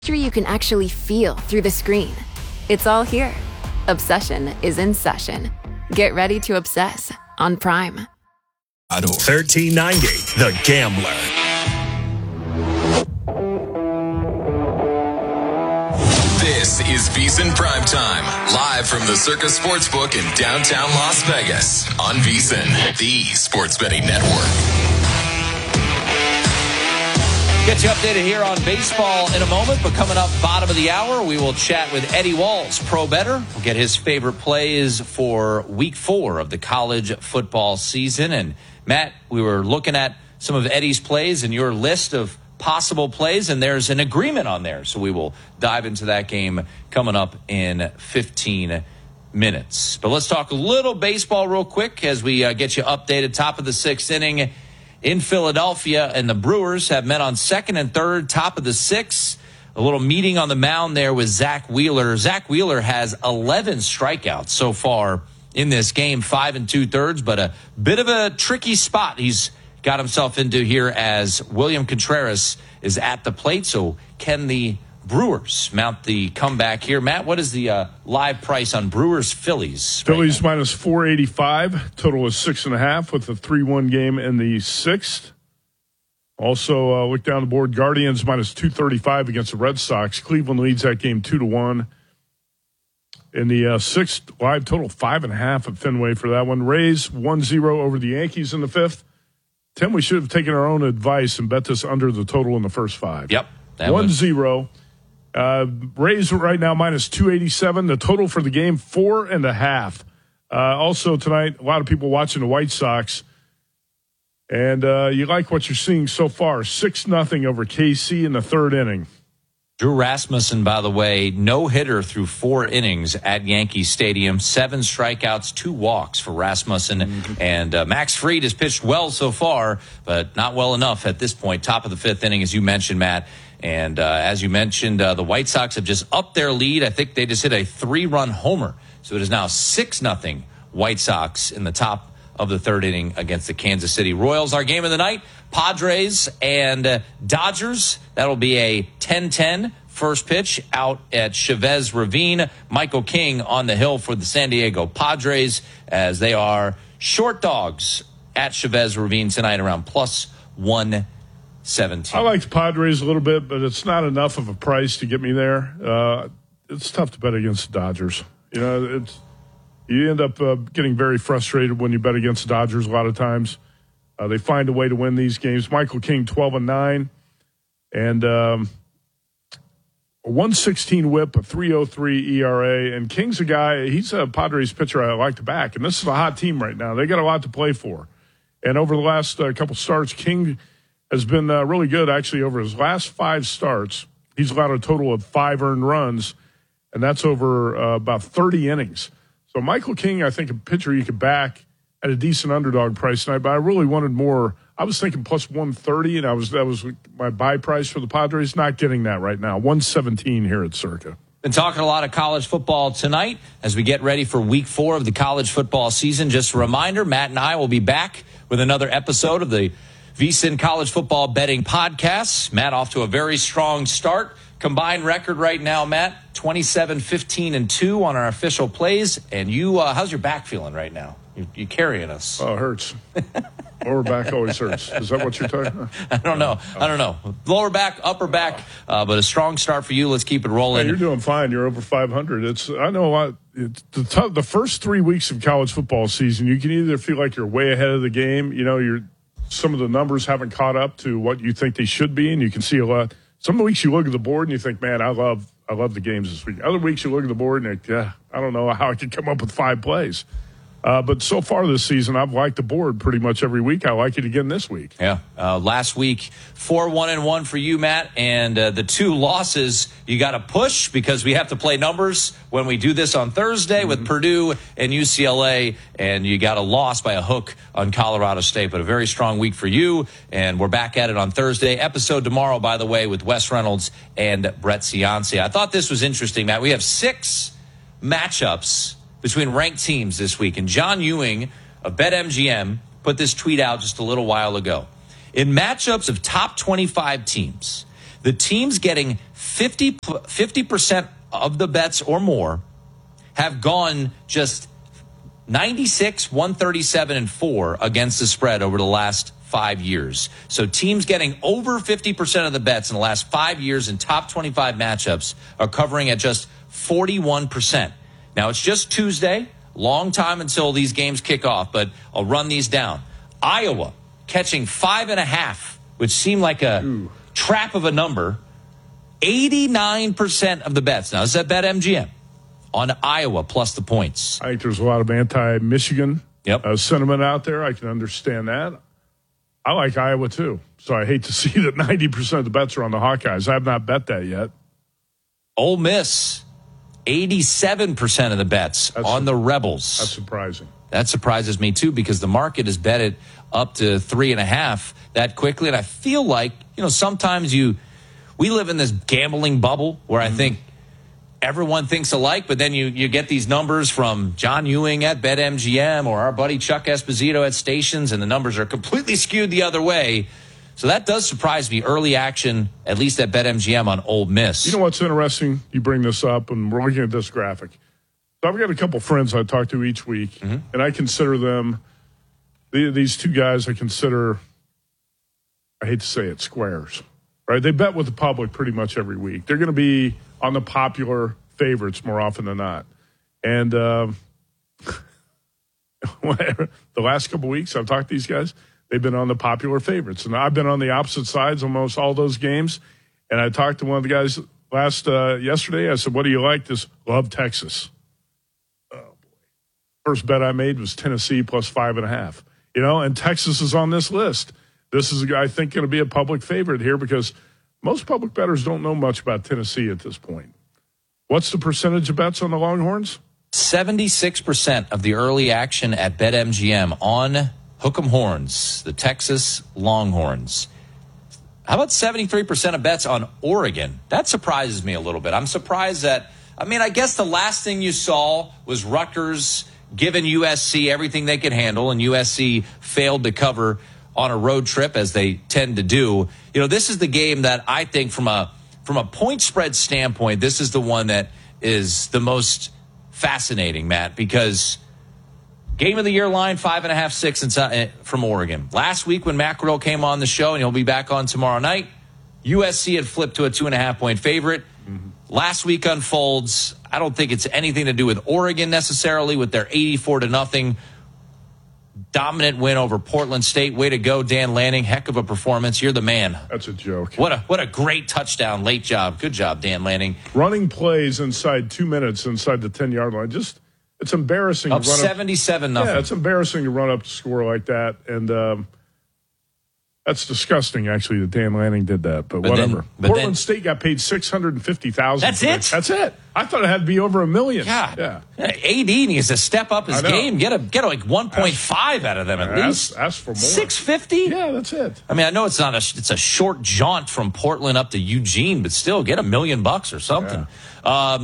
You can actually feel through the screen. It's all here. Obsession is in session. Get ready to obsess on Prime. 1390, The Gambler. This is VSiN Primetime, live from the Circus Sportsbook in downtown Las Vegas on VSiN, the sports betting network. Get you updated here on baseball in a moment, but coming up bottom of the hour, we will chat with Eddie Walls, pro bettor. We'll get his favorite plays for week 4 of the college football season. And Matt, we were looking at some of Eddie's plays and your list of possible plays, and there's an agreement on there. So we will dive into that game coming up in 15 minutes. But let's talk a little baseball real quick as we get you updated. Top of the 6th inning in Philadelphia, and the Brewers have met on 2nd and 3rd, top of the 6th. A little meeting on the mound there with Zach Wheeler. Zach Wheeler has 11 strikeouts so far in this game, 5 2/3, but a bit of a tricky spot he's got himself into here as William Contreras is at the plate. So can the Brewers mount the comeback here? Matt, what is the live price on Brewers-Phillies? Phillies minus 485. Total is 6.5 with a 3-1 game in the 6th. Also, look down the board. Guardians minus 235 against the Red Sox. Cleveland leads that game 2-1. In the 6th, live total 5.5 at Fenway for that one. Rays 1-0 over the Yankees in the 5th. Tim, we should have taken our own advice and bet this under the total in the first 5. Yep. 1-0. Rays right now minus 287. The total for the game, 4.5. Also tonight, a lot of people watching the White Sox. And you like what you're seeing so far. 6-0 over KC in the 3rd inning. Drew Rasmussen, by the way, no hitter through 4 innings at Yankee Stadium. 7 strikeouts, 2 walks for Rasmussen. Mm-hmm. And Max Fried has pitched well so far, but not well enough at this point. Top of the 5th inning, as you mentioned, Matt. And as you mentioned, the White Sox have just upped their lead. I think they just hit a 3-run homer. So it is now 6-0 White Sox in the top of the 3rd inning against the Kansas City Royals. Our game of the night, Padres and Dodgers. That'll be a 10-10 first pitch out at Chavez Ravine. Michael King on the hill for the San Diego Padres as they are short dogs at Chavez Ravine tonight around plus 117. I like the Padres a little bit, but it's not enough of a price to get me there. It's tough to bet against the Dodgers. You know, you end up getting very frustrated when you bet against the Dodgers a lot of times. They find a way to win these games. Michael King, 12-9, and a 116 whip, a 3.03 ERA. And King's a guy, he's a Padres pitcher I like to back. And this is a hot team right now. They got a lot to play for. And over the last couple starts, King has been really good, actually, over his last 5 starts. He's allowed a total of 5 earned runs, and that's over about 30 innings. So Michael King, I think, a pitcher you could back at a decent underdog price tonight, but I really wanted more. I was thinking plus 130, and that was my buy price for the Padres. Not getting that right now. 117 here at Circa. Been talking a lot of college football tonight as we get ready for week 4 of the college football season. Just a reminder, Matt and I will be back with another episode of the VSiN College Football Betting Podcast. Matt off to a very strong start. Combined record right now, Matt, 27-15-2 on our official plays. And you, how's your back feeling right now? You're carrying us. Oh, it hurts. Lower back always hurts. Is that what you're talking about? I don't know. Lower back, upper back, but a strong start for you. Let's keep it rolling. Hey, you're doing fine. You're over 500. I know a lot. The first 3 weeks of college football season, you can either feel like you're way ahead of the game. You know, some of the numbers haven't caught up to what you think they should be, and you can see a lot. Some of the weeks you look at the board and you think, man, I love the games this week. Other weeks you look at the board and you think, I don't know how I could come up with 5 plays. But so far this season, I've liked the board pretty much every week. I like it again this week. Yeah. Last week, 4-1-1 for you, Matt. And the 2 losses, you got to push because we have to play numbers when we do this on Thursday with Purdue and UCLA. And you got a loss by a hook on Colorado State. But a very strong week for you. And we're back at it on Thursday. Episode tomorrow, by the way, with Wes Reynolds and Brett Ciancia. I thought this was interesting, Matt. We have 6 matchups between ranked teams this week. And John Ewing of BetMGM put this tweet out just a little while ago. In matchups of top 25 teams, The teams getting 50% of the bets or more have gone just 96, 137, and 4 against the spread over the last 5 years. So teams getting over 50% of the bets in the last 5 years in top 25 matchups are covering at just 41%. Now, it's just Tuesday, long time until these games kick off, but I'll run these down. Iowa catching 5.5, which seemed like a trap of a number. 89% of the bets. Now, this is at BetMGM on Iowa plus the points. I think there's a lot of anti-Michigan Yep. sentiment out there. I can understand that. I like Iowa, too. So I hate to see that 90% of the bets are on the Hawkeyes. I have not bet that yet. Ole Miss, 87% of the bets on the Rebels. That's surprising. That surprises me, too, because the market has bet it up to 3.5 that quickly. And I feel like, sometimes we live in this gambling bubble where I think everyone thinks alike, but then you get these numbers from John Ewing at BetMGM or our buddy Chuck Esposito at Stations, and the numbers are completely skewed the other way. So that does surprise me. Early action, at least at BetMGM on Ole Miss. You know what's interesting? You bring this up, and we're looking at this graphic. So I've got a couple friends I talk to each week, and I consider them, these two guys I consider, I hate to say it, squares. Right? They bet with the public pretty much every week. They're going to be on the popular favorites more often than not. And the last couple of weeks I've talked to these guys, they've been on the popular favorites. And I've been on the opposite sides almost all those games. And I talked to one of the guys yesterday. I said, what do you like? This love Texas. Oh, boy. First bet I made was Tennessee plus 5.5. And Texas is on this list. This is, I think, going to be a public favorite here because most public bettors don't know much about Tennessee at this point. What's the percentage of bets on the Longhorns? 76% of the early action at BetMGM on Hook'em Horns, the Texas Longhorns. How about 73% of bets on Oregon? That surprises me a little bit. I'm surprised that, I guess the last thing you saw was Rutgers giving USC everything they could handle, and USC failed to cover on a road trip, as they tend to do. This is the game that I think from a point spread standpoint, this is the one that is the most fascinating, Matt, because game of the year line, 5.5, 6 inside, from Oregon. Last week when Matt Corral came on the show, and he'll be back on tomorrow night, USC had flipped to a 2.5-point favorite. Last week unfolds. I don't think it's anything to do with Oregon necessarily with their 84-0 dominant win over Portland State. Way to go, Dan Lanning. Heck of a performance. You're the man. That's a joke. What a great touchdown. Late job. Good job, Dan Lanning. Running plays inside 2 minutes inside the 10-yard line. It's embarrassing. Up to run 77-0. Yeah, it's embarrassing to run up to score like that. And that's disgusting, actually, that Dan Lanning did that. But whatever. Portland State got paid $650,000. That's it? That's it. I thought it had to be over $1 million. God. Yeah. AD needs to step up his game. Get like 1.5 out of them at least. Ask for more. $650? Yeah, that's it. I know it's a short jaunt from Portland up to Eugene, but still get $1 million or something. Yeah.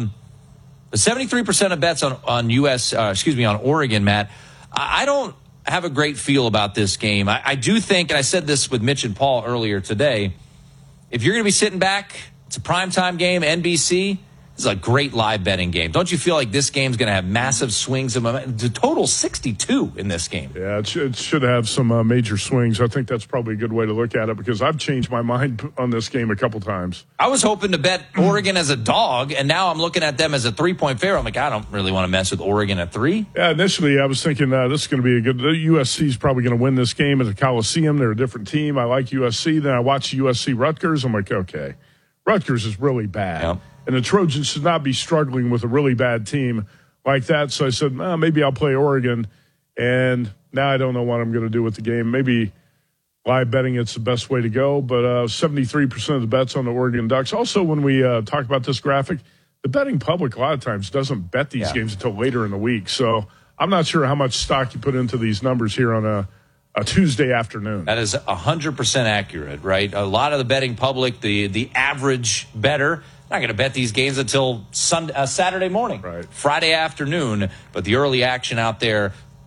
73% of bets on Oregon, Matt. I don't have a great feel about this game. I do think, and I said this with Mitch and Paul earlier today, if you're going to be sitting back, it's a primetime game, NBC. This is a great live betting game. Don't you feel like this game's going to have massive swings of momentum? The total 62 in this game. Yeah, it should have some major swings. I think that's probably a good way to look at it because I've changed my mind on this game a couple times. I was hoping to bet Oregon as a dog, and now I'm looking at them as a 3-point favorite. I'm like, I don't really want to mess with Oregon at 3. Yeah, initially I was thinking this is going to be a good – USC's probably going to win this game at the Coliseum. They're a different team. I like USC. Then I watch USC Rutgers. I'm like, okay, Rutgers is really bad. Yep. And the Trojans should not be struggling with a really bad team like that. So I said, maybe I'll play Oregon. And now I don't know what I'm going to do with the game. Maybe live betting it's the best way to go. But 73% of the bets on the Oregon Ducks. Also, when we talk about this graphic, the betting public a lot of times doesn't bet these games until later in the week. So I'm not sure how much stock you put into these numbers here on a Tuesday afternoon. That is 100% accurate, right? A lot of the betting public, the average bettor, not going to bet these games until Saturday morning, right. Friday afternoon. But the early action out there,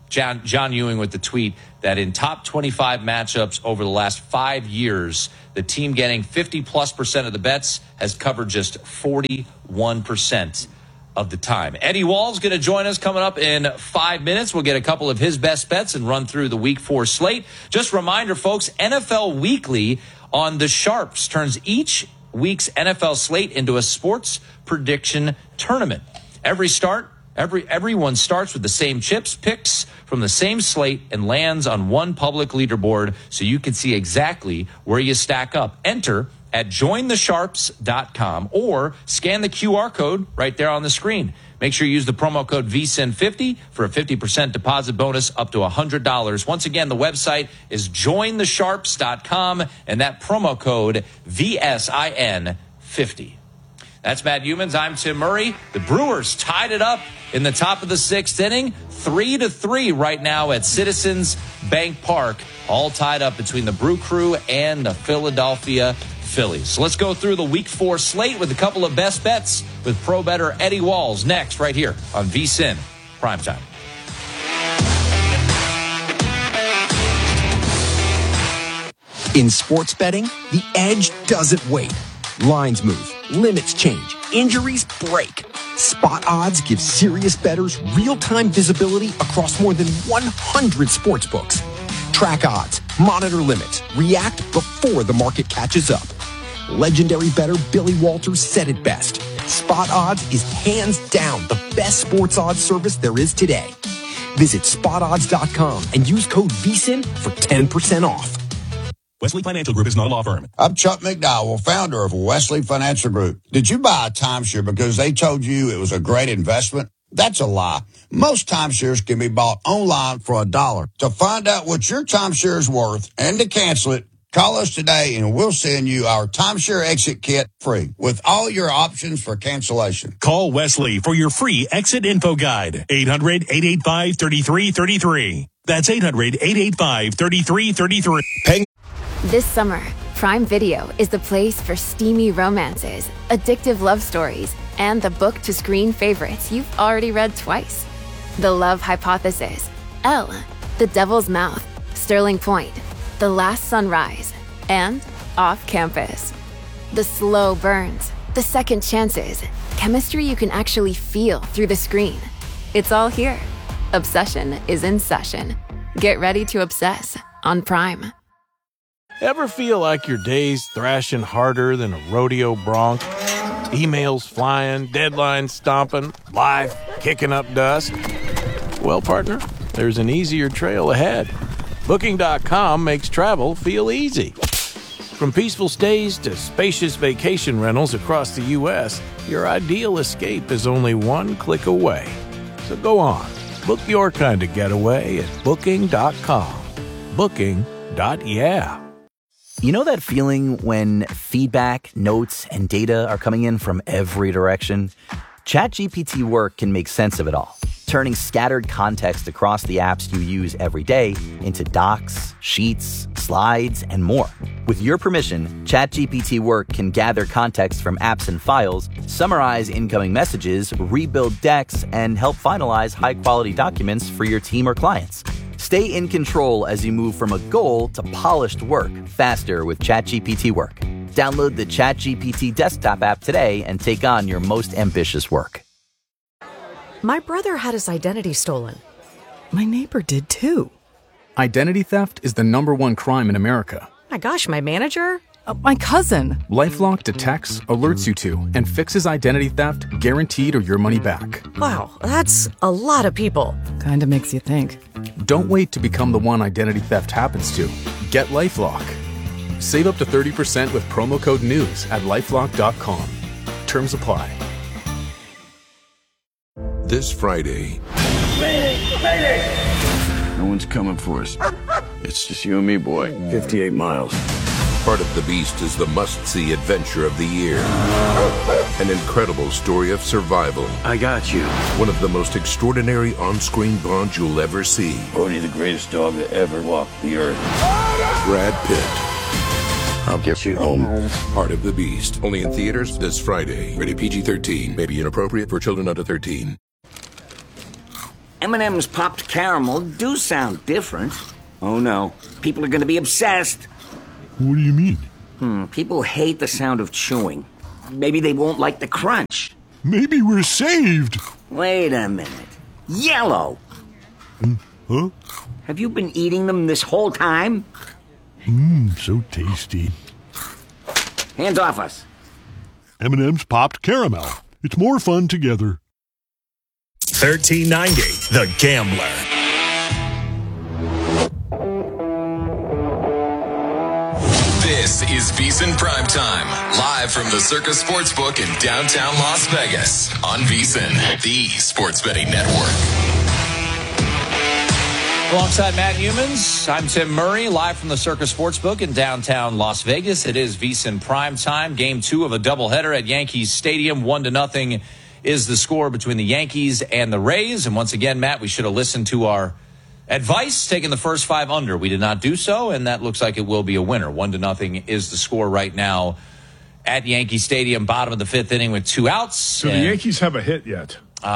John Ewing with the tweet that in top 25 matchups over the last 5 years, the team getting 50+% of the bets has covered just 41% of the time. Eddie Wall's going to join us coming up in 5 minutes. We'll get a couple of his best bets and run through the Week 4 slate. Just a reminder, folks, NFL Weekly on the Sharps turns each week's NFL slate into a sports prediction tournament. Everyone starts with the same chips, picks from the same slate, and lands on one public leaderboard so you can see exactly where you stack up. Enter at jointhesharps.com or scan the QR code right there on the screen. Make sure you use the promo code VSIN50 for a 50% deposit bonus up to $100. Once again, the website is jointhesharps.com and that promo code VSIN50. That's Matt Humans. I'm Tim Murray. The Brewers tied it up in the top of the 6th inning, 3-3 right now at Citizens Bank Park, all tied up between the Brew Crew and the Philadelphia Phillies. So let's go through the Week 4 slate with a couple of best bets with pro bettor Eddie Walls next right here on VSIN Primetime. In sports betting, the edge doesn't wait. Lines move, limits change, injuries break. Spot Odds gives serious bettors real-time visibility across more than 100 sports books. Track odds, monitor limits, react before the market catches up. Legendary bettor Billy Walters said it best. Spot Odds is hands down the best sports odds service there is today. Visit spotodds.com and use code VSIN for 10% off. Wesley Financial Group is not a law firm. I'm Chuck McDowell, founder of Wesley Financial Group. Did you buy a timeshare because they told you it was a great investment? That's a lie. Most timeshares can be bought online for $1. To find out what your timeshare is worth and to cancel it, call us today and we'll send you our timeshare exit kit free with all your options for cancellation. Call Wesley for your free exit info guide. 800-885-3333. That's 800-885-3333. This summer, Prime Video is the place for steamy romances, addictive love stories, and the book-to-screen favorites you've already read twice. The Love Hypothesis, Elle, The Devil's Mouth, Sterling Point, The Last Sunrise, and Off Campus. The slow burns, the second chances, chemistry you can actually feel through the screen. It's all here. Obsession is in session. Get ready to obsess on Prime. Ever feel like your day's thrashing harder than a rodeo bronc? Emails flying, deadlines stomping, life kicking up dust? Well, partner, there's an easier trail ahead. Booking.com makes travel feel easy. From peaceful stays to spacious vacation rentals across the U.S., your ideal escape is only one click away. So go on, book your kind of getaway at Booking.com. Booking.yeah. You know that feeling when feedback, notes, and data are coming in from every direction? ChatGPT Work can make sense of it all, turning scattered context across the apps you use every day into docs, sheets, slides, and more. With your permission, ChatGPT Work can gather context from apps and files, summarize incoming messages, rebuild decks, and help finalize high-quality documents for your team or clients. Stay in control as you move from a goal to polished work faster with ChatGPT Work. Download the ChatGPT desktop app today and take on your most ambitious work. My brother had his identity stolen. My neighbor did too. Identity theft is the #1 crime in America. My gosh, my manager? My cousin. LifeLock detects, alerts you to, and fixes identity theft guaranteed or your money back. Wow, that's a lot of people. Kinda makes you think. Don't wait to become the one identity theft happens to. Get LifeLock. Save up to 30% with promo code NEWS at LifeLock.com. Terms apply. This Friday. No one's coming for us. It's just you and me, boy. 58 miles. Part of the Beast is the must-see adventure of the year. An incredible story of survival. I got you. One of the most extraordinary on-screen bonds you'll ever see. Bodhi, the greatest dog that ever walked the earth. Brad Pitt. I'll get you home. Part of the Beast. Only in theaters this Friday. Rated PG-13. May be inappropriate for children under 13. M&M's popped caramel do sound different. Oh no, people are going to be obsessed. What do you mean? People hate the sound of chewing. Maybe they won't like the crunch. Maybe we're saved. Wait a minute. Yellow! Huh? Have you been eating them this whole time? So tasty. Hands off us. M&M's popped caramel. It's more fun together. 1390, The Gambler. This is VEASAN Primetime, live from the Circus Sportsbook in downtown Las Vegas on VEASAN, the sports betting network. Alongside Matt Humans, I'm Tim Murray, live from the Circus Sportsbook in downtown Las Vegas. It is VEASAN Primetime, Game 2 of a doubleheader at Yankees Stadium. 1-0 is the score between the Yankees and the Rays. And once again, Matt, we should have listened to our advice, taking the first 5 under. We did not do so, and that looks like it will be a winner. 1-0 is the score right now at Yankee Stadium, bottom of the 5th inning with 2 outs. Do the Yankees have a hit yet?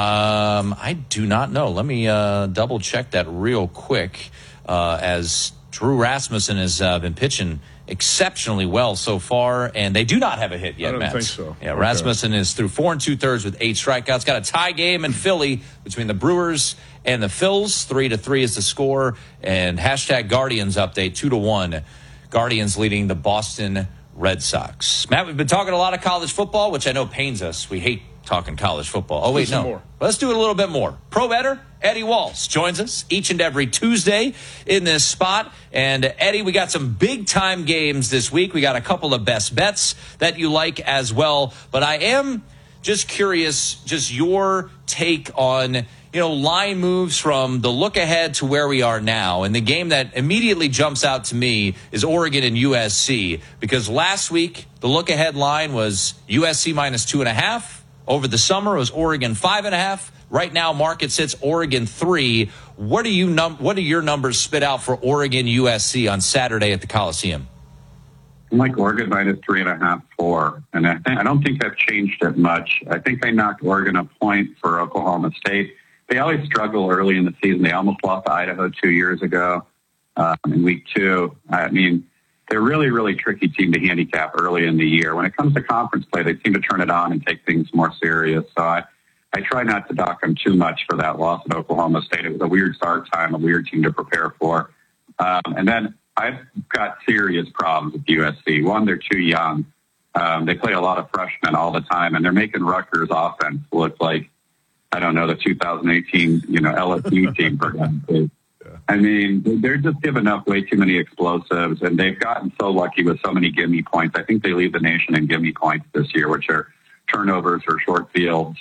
I do not know. Let me double check that real quick, as Drew Rasmussen has been pitching exceptionally well so far, and they do not have a hit yet, I don't Matt. think so. Yeah, Okay. Rasmussen is through 4 2/3 with 8 strikeouts. Got a tie game in Philly between the Brewers and the Phils. 3-3 is the score. And hashtag Guardians update 2-1. Guardians leading the Boston Red Sox. Matt, we've been talking a lot of college football, which I know pains us. We hate talking college football. Oh, wait, Listen no. more. Let's do it a little bit more. Pro bettor Eddie Walls joins us each and every Tuesday in this spot. And Eddie, we got some big time games this week. We got a couple of best bets that you like as well. But I am just curious, just your take on, line moves from the look ahead to where we are now. And the game that immediately jumps out to me is Oregon and USC, because last week the look ahead line was USC minus 2.5. Over the summer, it was Oregon 5.5. Right now, market sits Oregon 3. What do your numbers spit out for Oregon USC on Saturday at the Coliseum? I'm like Oregon minus 3.5, 4. And I don't think I've changed it much. I think they knocked Oregon a point for Oklahoma State. They always struggle early in the season. They almost lost to Idaho 2 years ago in week 2. I mean, they're a really, really tricky team to handicap early in the year. When it comes to conference play, they seem to turn it on and take things more serious. So I try not to dock them too much for that loss at Oklahoma State. It was a weird start time, a weird team to prepare for. And then I've got serious problems with USC. One, they're too young. They play a lot of freshmen all the time, and they're making Rutgers offense look like, I don't know, the 2018, LSU team, for example. I mean, they're just giving up way too many explosives, and they've gotten so lucky with so many gimme points. I think they lead the nation in gimme points this year, which are turnovers or short fields.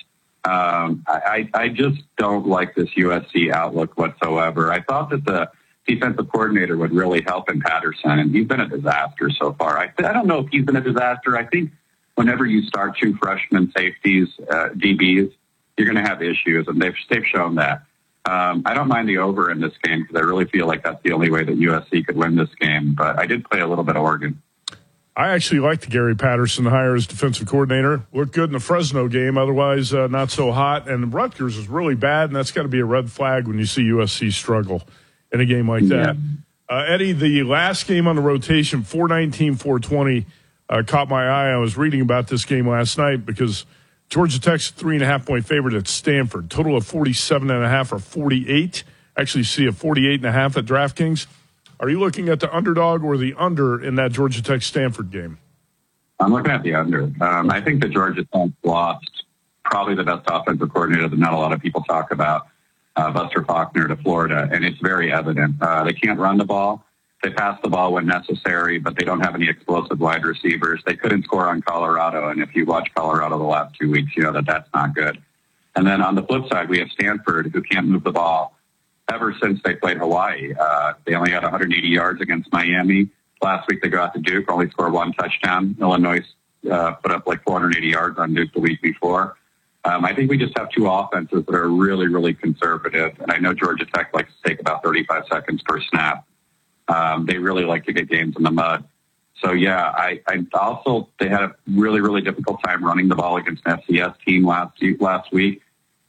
I just don't like this USC outlook whatsoever. I thought that the defensive coordinator would really help in Patterson, and he's been a disaster so far. I don't know if he's been a disaster. I think whenever you start 2 freshman safeties, DBs, you're going to have issues, and they've shown that. I don't mind the over in this game because I really feel like that's the only way that USC could win this game. But I did play a little bit of Oregon. I actually like the Gary Patterson hire as defensive coordinator. Looked good in the Fresno game, otherwise not so hot. And Rutgers is really bad, and that's got to be a red flag when you see USC struggle in a game like that. Eddie, the last game on the rotation, 419, 420, caught my eye. I was reading about this game last night because Georgia Tech's 3.5-point favorite at Stanford. Total of 47.5 or 48. Actually see a 48.5 at DraftKings. Are you looking at the underdog or the under in that Georgia Tech-Stanford game? I'm looking at the under. I think the Georgia Tech lost probably the best offensive coordinator that not a lot of people talk about, Buster Faulkner, to Florida, and it's very evident. They can't run the ball. They pass the ball when necessary, but they don't have any explosive wide receivers. They couldn't score on Colorado, and if you watch Colorado the last 2 weeks, you know that that's not good. And then on the flip side, we have Stanford, who can't move the ball ever since they played Hawaii. They only had 180 yards against Miami. Last week they got to Duke, only scored 1 touchdown. Illinois put up like 480 yards on Duke the week before. I think we just have 2 offenses that are really, really conservative, and I know Georgia Tech likes to take about 35 seconds per snap. They really like to get games in the mud. So, yeah, I also, they had a really, really difficult time running the ball against an FCS team last week.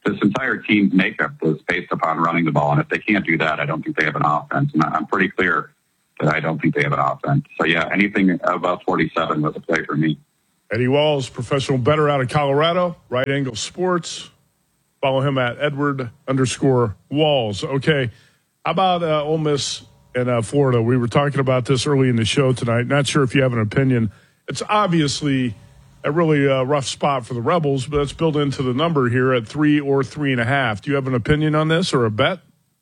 this entire team's makeup was based upon running the ball. And if they can't do that, I don't think they have an offense. And I'm pretty clear that I don't think they have an offense. So, yeah, anything above 47 was a play for me. Eddie Walls, professional bettor out of Colorado, Right Angle Sports. Follow him at Edward_Walls. Okay, how about Ole Miss and Florida? We were talking about this early in the show tonight. Not sure if you have an opinion. It's obviously a really rough spot for the Rebels, but it's built into the number here at 3 or 3.5. Do you have an opinion on this or a bet?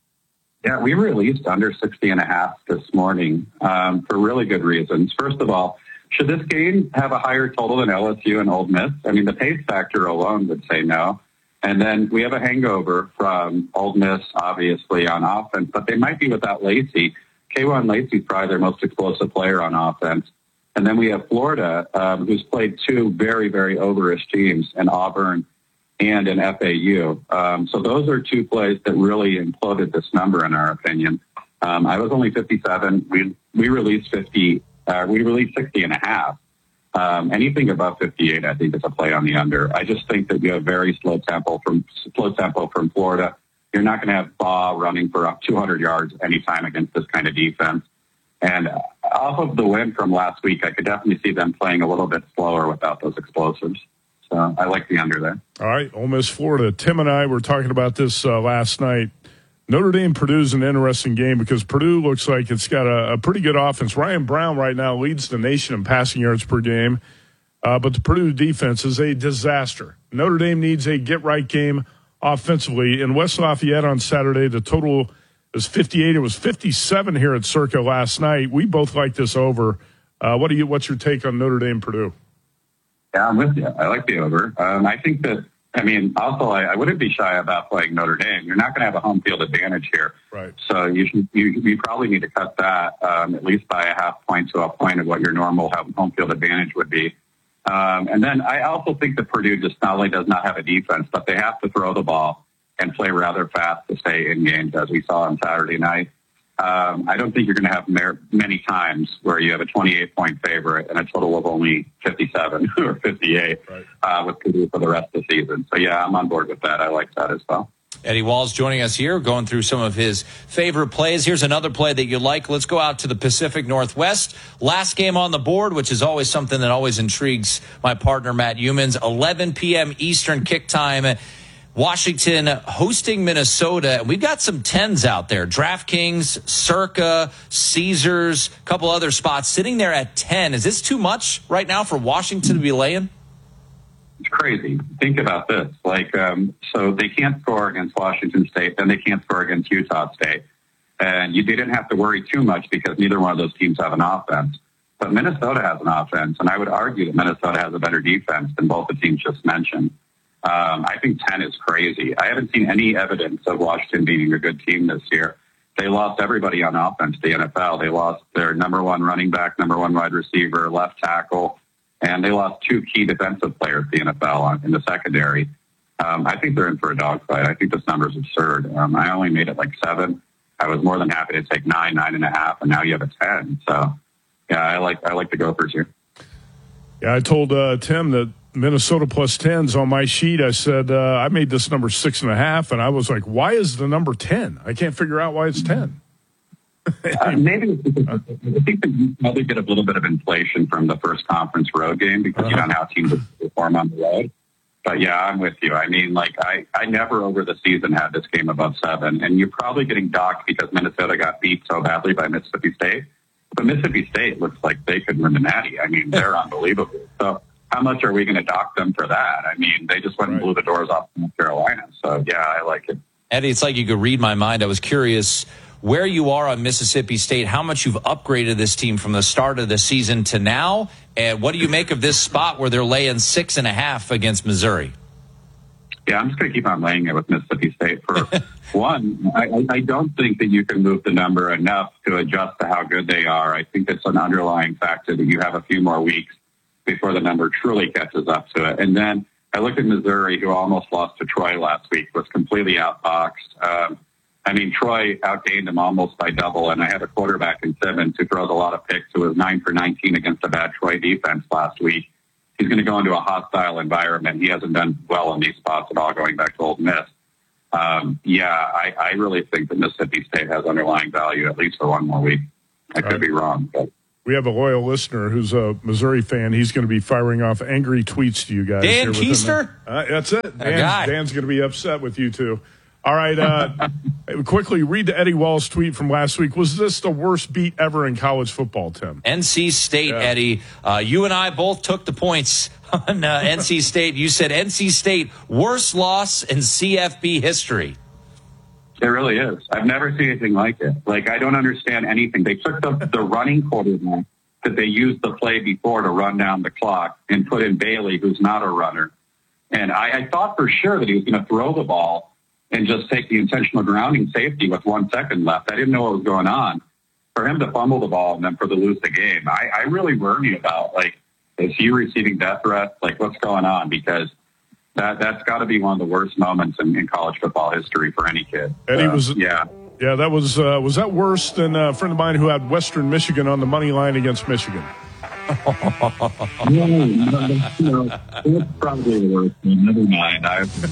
Yeah, we released under 60.5 this morning for really good reasons. First of all, should this game have a higher total than LSU and Ole Miss? I mean, the pace factor alone would say no. And then we have a hangover from Ole Miss, obviously, on offense, but they might be without Lacey. K'Wan Lacey's probably their most explosive player on offense. And then we have Florida, who's played two very, very overish teams in Auburn and in FAU. So those are two plays that really imploded this number, in our opinion. I was only 57. We released 50. We released 60.5. Anything above 58, I think, is a play on the under. I just think that you have very slow tempo from Florida. You're not going to have Baugh running for up 200 yards anytime against this kind of defense. And off of the win from last week, I could definitely see them playing a little bit slower without those explosives. So I like the under there. All right, Ole Miss, Florida. Tim and I were talking about this last night. Notre Dame, Purdue's an interesting game because Purdue looks like it's got a pretty good offense. Ryan Brown right now leads the nation in passing yards per game, but the Purdue defense is a disaster. Notre Dame needs a get-right game offensively. In West Lafayette on Saturday, the total is 58. It was 57 here at Circa last night. We both like this over. What's your take on Notre Dame, Purdue? Yeah, I'm with you. I like the over. I think that, also I wouldn't be shy about playing Notre Dame. You're not going to have a home field advantage here. Right. So you probably need to cut that at least by a half point to a point of what your normal home field advantage would be. And then I also think that Purdue just not only does not have a defense, but they have to throw the ball and play rather fast to stay in games, as we saw on Saturday night. I don't think you're going to have many times where you have a 28-point favorite and a total of only 57 or 58 with Purdue for the rest of the season. So, yeah, I'm on board with that. I like that as well. Eddie Walls joining us here, going through some of his favorite plays. Here's another play that you like. Let's go out to the Pacific Northwest. Last game on the board, which is always something that always intrigues my partner, Matt Youmans. 11 p.m. Eastern kick time. Washington hosting Minnesota. We've got some 10s out there. DraftKings, Circa, Caesars, a couple other spots sitting there at 10. Is this too much right now for Washington to be laying? It's crazy. Think about this. So they can't score against Washington State, then they can't score against Utah State. And you didn't have to worry too much because neither one of those teams have an offense. But Minnesota has an offense, and I would argue that Minnesota has a better defense than both the teams just mentioned. I think 10 is crazy. I haven't seen any evidence of Washington being a good team this year. They lost everybody on offense to the NFL. They lost their number one running back, number one wide receiver, left tackle, and they lost two key defensive players to the NFL in the secondary. I think they're in for a dogfight. I think this number is absurd. I only made it like 7. I was more than happy to take 9, 9.5, and now you have a 10. So, yeah, I like the Gophers here. Yeah, I told Tim that Minnesota plus 10s on my sheet. I said I made this number 6.5, and I was like, why is the number 10? I can't figure out why it's 10. Maybe I think that you probably get a little bit of inflation from the first conference road game because you don't know how teams perform on the road. But, yeah, I'm with you. I mean, I never over the season had this game above 7, and you're probably getting docked because Minnesota got beat so badly by Mississippi State. But Mississippi State looks like they could win the Natty. I mean, they're unbelievable. So how much are we going to dock them for that? I mean, they just went and blew the doors off North Carolina. So, yeah, I like it. Eddie, it's like you could read my mind. I was curious where you are on Mississippi State, how much you've upgraded this team from the start of the season to now, and what do you make of this spot where they're laying 6.5 against Missouri? Yeah, I'm just going to keep on laying it with Mississippi State. For one, I don't think that you can move the number enough to adjust to how good they are. I think it's an underlying factor that you have a few more weeks before the number truly catches up to it. And then I looked at Missouri, who almost lost to Troy last week, was completely outboxed. Troy outgained them almost by double, and I had a quarterback in Simmons who throws a lot of picks, who was 9 for 19 against a bad Troy defense last week. he's going to go into a hostile environment. He hasn't done well in these spots at all, going back to Ole Miss. I really think that Mississippi State has underlying value, at least for one more week. I could be wrong, but. We have a loyal listener who's a Missouri fan. He's going to be firing off angry tweets to you guys. Dan Keister? That's it. Dan's going to be upset with you, too. All right. Quickly, read Eddie Wall's tweet from last week. Was this the worst beat ever in college football, Tim? NC State, Eddie. You and I both took the points on NC State. You said NC State, worst loss in CFB history. It really is. I've never seen anything like it. Like, I don't understand anything. They took the running quarterback that they used the play before to run down the clock and put in Bailey, who's not a runner. And I thought for sure that he was going to throw the ball and just take the intentional grounding safety with 1 second left. I didn't know what was going on. For him to fumble the ball and then for to lose the game, I really worry about, like, is he receiving death threats? Like, what's going on? Because that's got to be one of the worst moments in college football history for any kid. Eddie that was that worse than a friend of mine who had Western Michigan on the money line against Michigan? It's probably the worst. Never mind.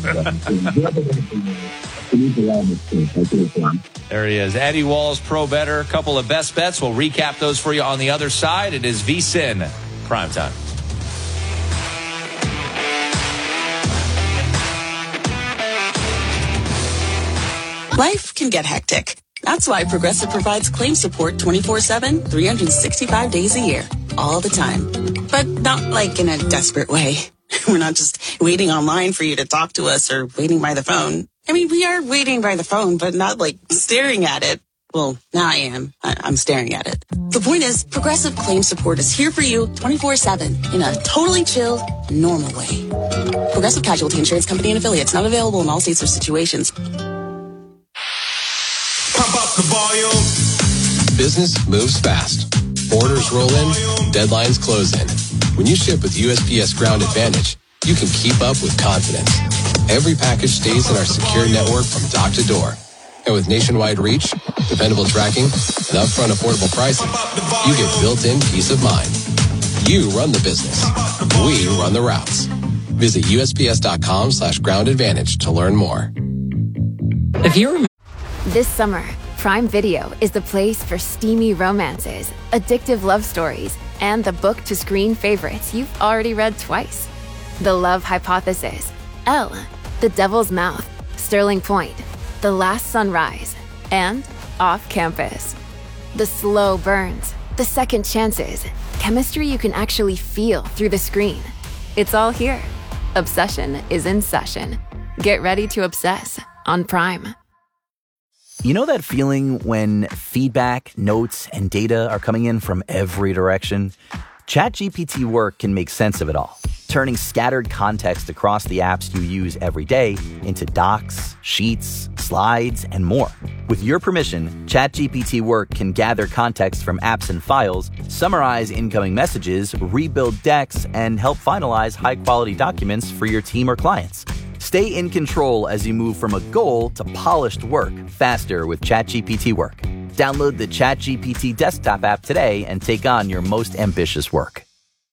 There he is. Eddie Walls, Pro Better. A couple of best bets. We'll recap those for you on the other side. It is VSiN Primetime. Life can get hectic. That's why Progressive provides claim support 24/7, 365 days a year, all the time. But not like in a desperate way. We're not just waiting online for you to talk to us or waiting by the phone. I mean, we are waiting by the phone, but not like staring at it. Well, now I am. I'm staring at it. The point is, Progressive claim support is here for you 24/7 in a totally chill, normal way. Progressive Casualty Insurance Company and Affiliates, not available in all states or situations. Pump up the volume. Business moves fast. Orders roll in, deadlines close in. When you ship with USPS Ground Advantage, you can keep up with confidence. Every package stays in our secure network from dock to door. And with nationwide reach, dependable tracking, and upfront affordable pricing, you get built-in peace of mind. You run the business. We run the routes. Visit USPS.com/Ground Advantage to learn more. This summer, Prime Video is the place for steamy romances, addictive love stories, and the book-to-screen favorites you've already read twice. The Love Hypothesis, Elle, The Devil's Mouth, Sterling Point, The Last Sunrise, and Off Campus. The slow burns, the second chances, chemistry you can actually feel through the screen. It's all here. Obsession is in session. Get ready to obsess on Prime. You know that feeling when feedback, notes, and data are coming in from every direction? ChatGPT Work can make sense of it all, turning scattered context across the apps you use every day into docs, sheets, slides, and more. With your permission, ChatGPT Work can gather context from apps and files, summarize incoming messages, rebuild decks, and help finalize high-quality documents for your team or clients. Stay in control as you move from a goal to polished work faster with ChatGPT Work. Download the ChatGPT desktop app today and take on your most ambitious work.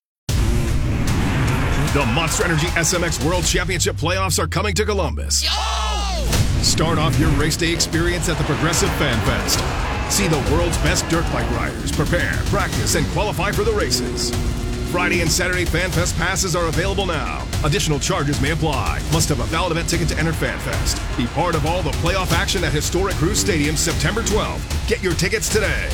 The Monster Energy SMX World Championship playoffs are coming to Columbus. Start off your race day experience at the Progressive Fan Fest. See the world's best dirt bike riders prepare, practice, and qualify for the races. Friday and Saturday Fan Fest passes are available now. Additional charges may apply. Must have a valid event ticket to enter Fan Fest. Be part of all the playoff action at historic Cruise Stadium September 12th. Get your tickets today.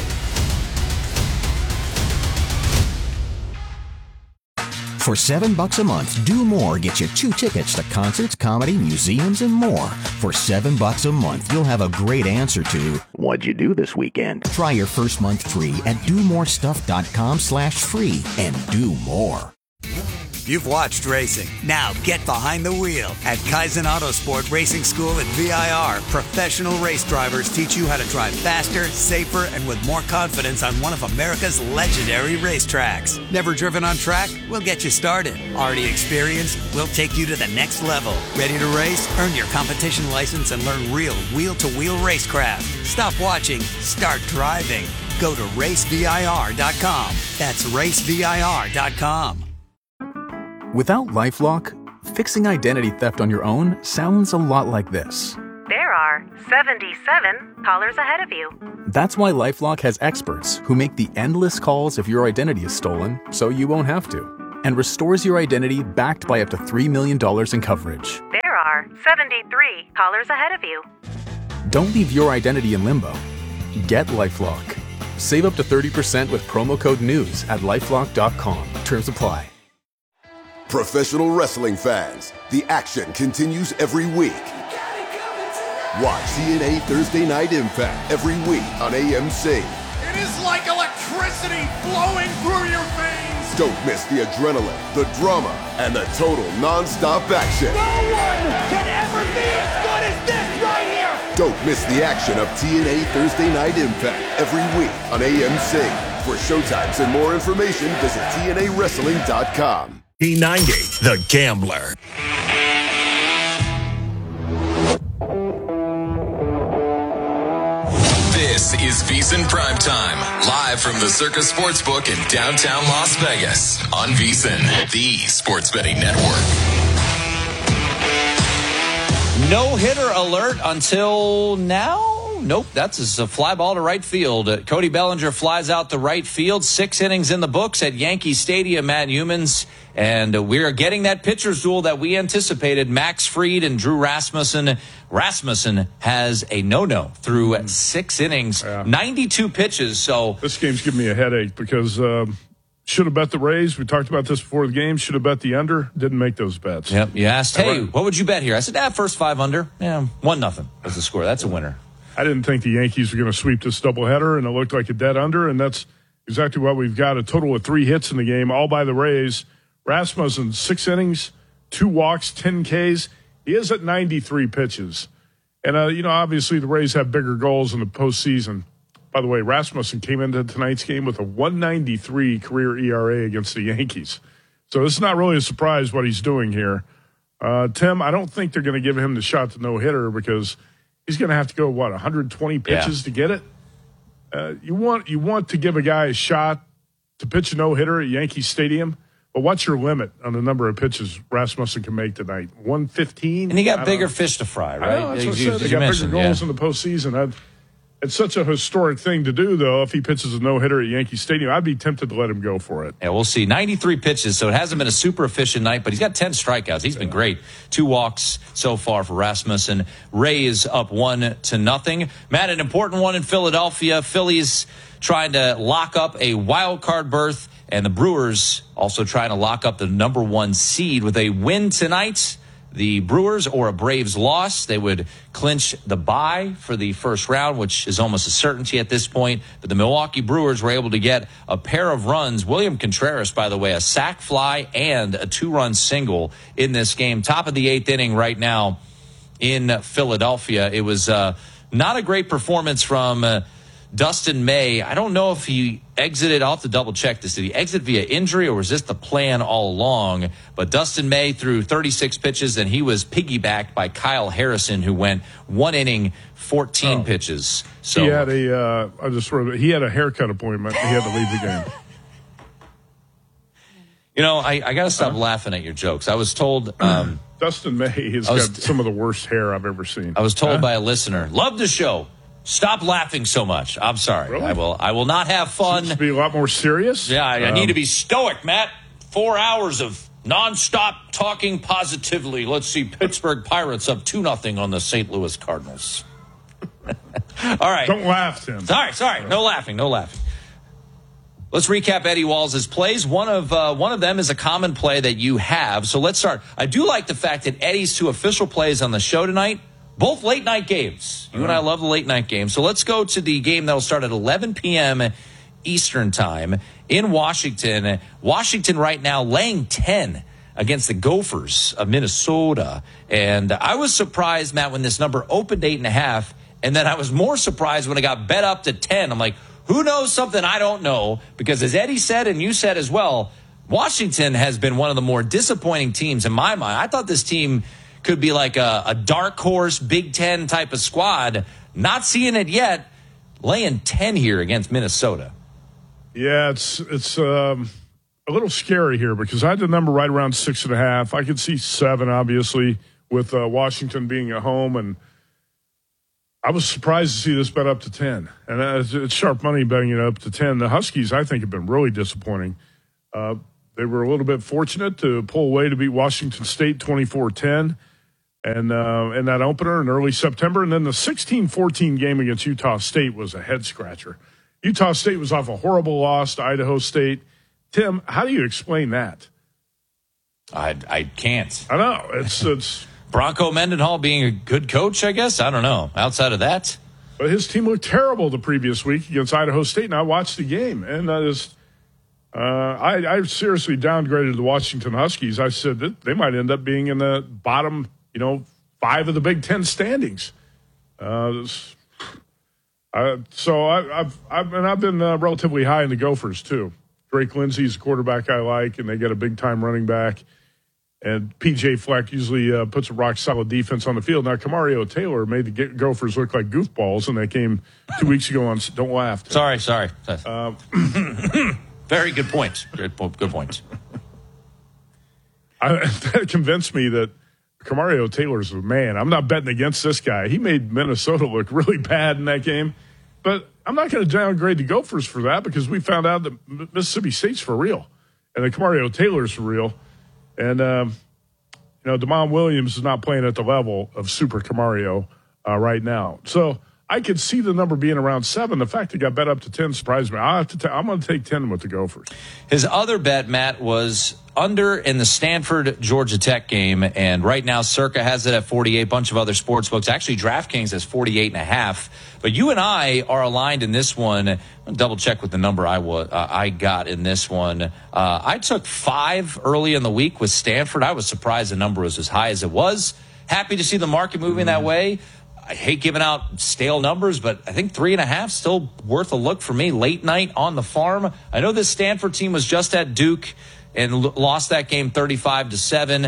For $7 a month, Do More gets you 2 tickets to concerts, comedy, museums, and more. For $7 a month, you'll have a great answer to, what'd you do this weekend? Try your first month free at domorestuff.com/free and do more. You've watched racing. Now get behind the wheel. At Kaizen Autosport Racing School at VIR, professional race drivers teach you how to drive faster, safer, and with more confidence on one of America's legendary racetracks. Never driven on track? We'll get you started. Already experienced? We'll take you to the next level. Ready to race? Earn your competition license and learn real wheel-to-wheel racecraft. Stop watching. Start driving. Go to racevir.com. That's racevir.com. Without LifeLock, fixing identity theft on your own sounds a lot like this. There are 77 callers ahead of you. That's why LifeLock has experts who make the endless calls if your identity is stolen, so you won't have to, and restores your identity backed by up to $3 million in coverage. There are 73 callers ahead of you. Don't leave your identity in limbo. Get LifeLock. Save up to 30% with promo code NEWS at LifeLock.com. Terms apply. Professional wrestling fans, the action continues every week. Watch TNA Thursday Night Impact every week on AMC. It is like electricity flowing through your veins. Don't miss the adrenaline, the drama, and the total non-stop action. No one can ever be as good as this right here. Don't miss the action of TNA Thursday Night Impact every week on AMC. For showtimes and more information, visit TNAWrestling.com. P90, The Gambler. This is VSiN Primetime, live from the Circus Sportsbook in downtown Las Vegas on VSiN, the sports betting network. No hitter alert until now. Nope, that's a fly ball to right field. Cody Bellinger flies out to right field. 6 innings in the books at Yankee Stadium, Matt Humans. And we are getting that pitcher's duel that we anticipated. Max Fried and Drew Rasmussen. Rasmussen has a no-no through 6 innings, 92 pitches. So this game's giving me a headache because should have bet the Rays. We talked about this before the game. Should have bet the under. Didn't make those bets. Yep. You asked, hey, what would you bet here? I said, first 5 under. Yeah, 1-0 was the score. That's a winner. I didn't think the Yankees were going to sweep this doubleheader, and it looked like a dead under, and that's exactly what we've got. A total of 3 hits in the game, all by the Rays. Rasmussen, 6 innings, 2 walks, 10 Ks. He is at 93 pitches. And, obviously the Rays have bigger goals in the postseason. By the way, Rasmussen came into tonight's game with a 1.93 career ERA against the Yankees. So this is not really a surprise what he's doing here. Tim, I don't think they're going to give him the shot to no-hitter because he's going to have to go, 120 pitches to get it? You want to give a guy a shot to pitch a no-hitter at Yankee Stadium, but what's your limit on the number of pitches Rasmussen can make tonight? 115? And he got bigger fish to fry, right? I know, that's what I said. They got bigger goals in the postseason. It's such a historic thing to do, though. If he pitches a no-hitter at Yankee Stadium, I'd be tempted to let him go for it. Yeah, we'll see. 93 pitches, so it hasn't been a super efficient night, but he's got 10 strikeouts. He's been great. 2 walks so far for Rasmussen. Rays up 1-0. Matt, an important one in Philadelphia. Phillies trying to lock up a wild card berth, and the Brewers also trying to lock up the number 1 seed. With a win tonight, the Brewers, or a Braves loss, they would clinch the bye for the first round, which is almost a certainty at this point. But the Milwaukee Brewers were able to get a pair of runs. William Contreras, by the way, a sac fly and a 2-run single in this game. Top of the 8th inning right now in Philadelphia. It was not a great performance from Dustin May. I don't know if he exited. I'll have to double check this. Did he exit via injury, or was this the plan all along? But Dustin May threw 36 pitches, and he was piggybacked by Kyle Harrison, who went 1 inning, 14 pitches. So he had he had a haircut appointment. He had to leave the game. I got to stop laughing at your jokes. I was told Dustin May has got some of the worst hair I've ever seen. I was told by a listener, love the show. Stop laughing so much. I'm sorry. Really? I will not have fun. Seems to be a lot more serious. Yeah, I need to be stoic, Matt. 4 hours of nonstop talking positively. Let's see, Pittsburgh Pirates up 2-0 on the St. Louis Cardinals. All right. Don't laugh, Tim. Sorry. No laughing. Let's recap Eddie Walls' plays. One of them is a common play that you have. So let's start. I do like the fact that Eddie's 2 official plays on the show tonight, both late-night games. You and I love the late-night games. So let's go to the game that will start at 11 p.m. Eastern Time in Washington. Washington right now laying 10 against the Gophers of Minnesota. And I was surprised, Matt, when this number opened 8.5, and then I was more surprised when it got bet up to 10. I'm like, who knows something I don't know? Because as Eddie said, and you said as well, Washington has been one of the more disappointing teams in my mind. I thought this team could be like a dark horse Big Ten type of squad. Not seeing it yet. Laying 10 here against Minnesota. Yeah, it's a little scary here because I had the number right around 6.5. I could see 7, obviously, with Washington being at home, and I was surprised to see this bet up to 10. And it's sharp money betting it up to 10. The Huskies, I think, have been really disappointing. They were a little bit fortunate to pull away to beat Washington State 24-10 and in that opener in early September. And then the 16-14 game against Utah State was a head-scratcher. Utah State was off a horrible loss to Idaho State. Tim, how do you explain that? I can't. I know. It's Bronco Mendenhall being a good coach, I guess. I don't know. Outside of that. But his team looked terrible the previous week against Idaho State, and I watched the game. And I seriously downgraded the Washington Huskies. I said that they might end up being in the bottom, 5 of the Big Ten standings. So I've been relatively high in the Gophers too. Drake Lindsey's a quarterback I like, and they get a big-time running back. And P.J. Fleck usually puts a rock-solid defense on the field. Now, Camario Taylor made the Gophers look like goofballs in that game 2 weeks ago on – don't laugh. Tim. Sorry. Very good point. Good point. That convinced me that Camario Taylor's a man. I'm not betting against this guy. He made Minnesota look really bad in that game. But I'm not going to downgrade the Gophers for that because we found out that Mississippi State's for real. And the Camario Taylor's for real. And, Damon Williams is not playing at the level of Super Camario right now. So I could see the number being around 7. The fact it got bet up to 10 surprised me. I'm going to take 10 with the Gophers. His other bet, Matt, was under in the Stanford-Georgia Tech game, and right now Circa has it at 48. A bunch of other sports books. Actually, DraftKings has 48.5. But you and I are aligned in this one. I'll double-check with the number I got in this one. I took 5 early in the week with Stanford. I was surprised the number was as high as it was. Happy to see the market moving that way. I hate giving out stale numbers, but I think 3.5 still worth a look for me. Late night on the farm. I know this Stanford team was just at Duke and lost that game 35-7.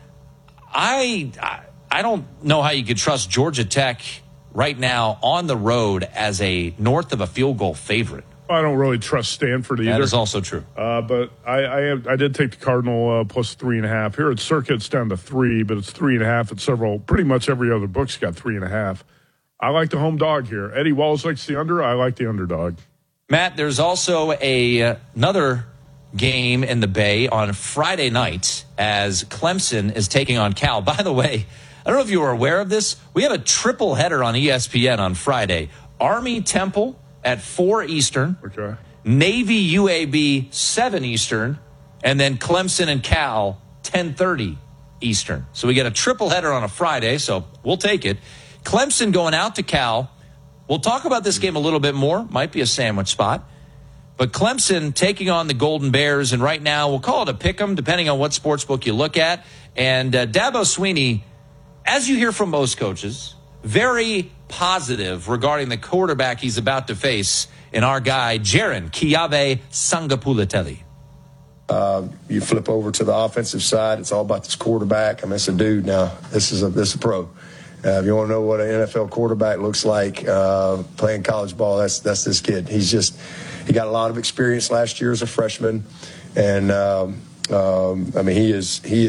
I don't know how you could trust Georgia Tech right now on the road as a north of a field goal favorite. I don't really trust Stanford either. That is also true. But I did take the Cardinal plus 3.5. Here at Circuit, it's down to 3, but it's 3.5 at pretty much every other book's got 3.5. I like the home dog here. Eddie Walls likes the under. I like the underdog. Matt, there's also another game in the Bay on Friday night as Clemson is taking on Cal. By the way, I don't know if you were aware of this. We have a triple header on ESPN on Friday. Army Temple at 4 Eastern. Okay. Navy UAB 7 Eastern. And then Clemson and Cal 10:30 Eastern. So we get a triple header on a Friday, so we'll take it. Clemson going out to Cal. We'll talk about this game a little bit more. Might be a sandwich spot. But Clemson taking on the Golden Bears, and right now we'll call it a pick'em, depending on what sportsbook you look at. And Dabo Swinney, as you hear from most coaches, very positive regarding the quarterback he's about to face in our guy, Jaron Kiave Sangapulatelli. You flip over to the offensive side, it's all about this quarterback. I mean, it's a dude now. This is a pro. If you want to know what an NFL quarterback looks like playing college ball, that's this kid. He got a lot of experience last year as a freshman, and I mean he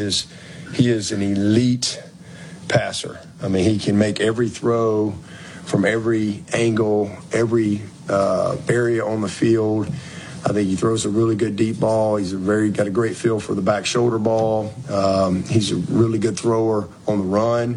is an elite passer. I mean, he can make every throw from every angle, every area on the field. I think he throws a really good deep ball. He's got a great feel for the back shoulder ball. He's a really good thrower on the run,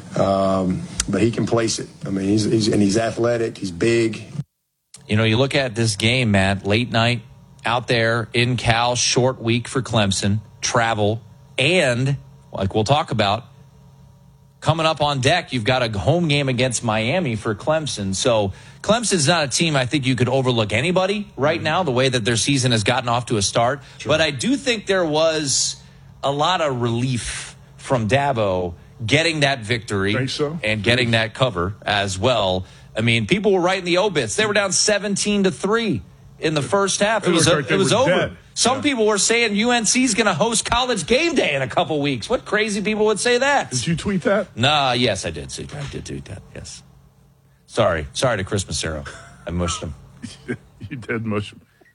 but he can place it. I mean, he's athletic. He's big. You know, you look at this game, Matt, late night out there in Cal, short week for Clemson, travel, and like we'll talk about, coming up on deck, you've got a home game against Miami for Clemson. So Clemson's not a team I think you could overlook anybody right now, the way that their season has gotten off to a start. Sure. But I do think there was a lot of relief from Dabo getting that victory and getting that cover as well. I mean, people were writing the obits. They were down 17-3 in the first half. It was over. Dead. Some people were saying UNC's going to host College Game Day in a couple weeks. What crazy people would say that? Did you tweet that? Nah, yes, I did. I did tweet that, yes. Sorry to Chris Massero. I mushed him. You did mush him.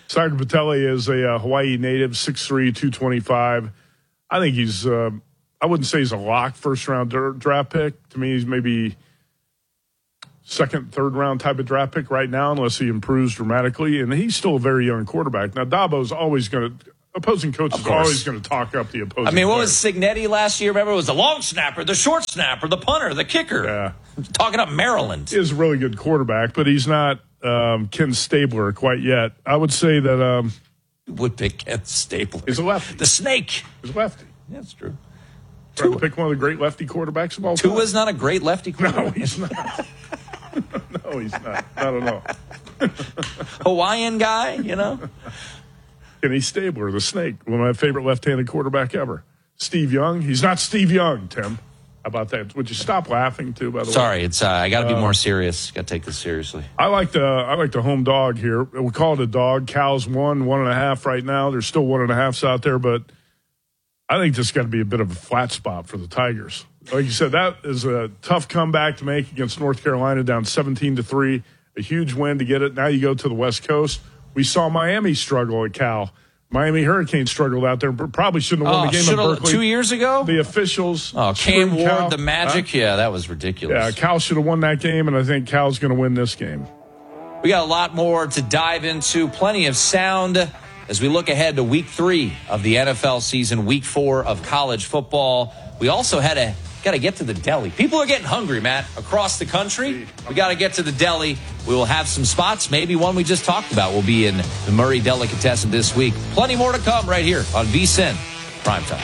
Sagar Patelli is a Hawaii native, 6'3", 225. I think he's, I wouldn't say he's a lock first-round draft pick. To me, he's maybe second, third-round type of draft pick right now, unless he improves dramatically. And he's still a very young quarterback. Now, Dabo's always going to – opposing coaches are always going to talk up the opposing what player. was Cignetti last year? Remember, it was the long snapper, the short snapper, the punter, the kicker. Yeah. Talking up Maryland. He is a really good quarterback, but he's not Ken Stabler quite yet. I would say that would pick Ken Stabler. He's a lefty. The snake. He's a lefty. Yeah, that's true. Trying to pick one of the great lefty quarterbacks of all time. Tua's not a great lefty quarterback. No, he's not. No, he's not. I don't know. Hawaiian guy, you know? Kenny Stabler, the snake, one of my favorite left-handed quarterback ever. Steve Young. He's not Steve Young, Tim. How about that? Would you stop laughing, too, by the way? Sorry, it's I got to be more serious. Got to take this seriously. I like the home dog here. We call it a dog. Cows 1.5 right now. There's still 1.5s out there, but I think this got to be a bit of a flat spot for the Tigers. Like you said, that is a tough comeback to make against North Carolina, down 17-3. A huge win to get it. Now you go to the West Coast. We saw Miami struggle at Cal. Miami Hurricanes struggled out there. Probably shouldn't have won the game in Berkeley. 2 years ago? The officials. Cam Ward, Cal. the Magic. Yeah, that was ridiculous. Yeah, Cal should have won that game, and I think Cal's going to win this game. We got a lot more to dive into. Plenty of sound as we look ahead to week 3 of the NFL season, week 4 of college football. We also got to get to the deli. People are getting hungry, Matt, across the country. We got to get to the deli. We will have some spots. Maybe one we just talked about will be in the Murray Delicatessen this week. Plenty more to come right here on VSiN Primetime.